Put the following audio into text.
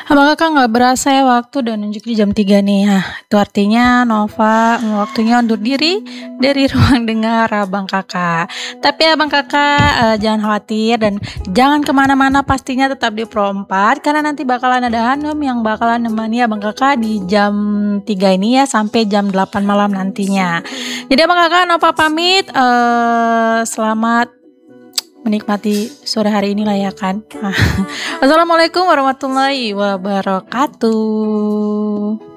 Abang Kakak nggak berasa ya waktu udah nunjuk di jam 3 nih. Nah, itu artinya Nova waktunya undur diri dari ruang dengar Abang Kakak. Tapi Abang Kakak jangan khawatir dan jangan kemana-mana, pastinya tetap di Pro 4 karena nanti bakalan ada Hanum yang bakalan nemani Abang Kakak di jam 3 ini ya sampai jam 8 malam nantinya. Jadi Abang Kakak Nova pamit, selamat menikmati sore hari inilah ya kan. Assalamualaikum warahmatullahi wabarakatuh.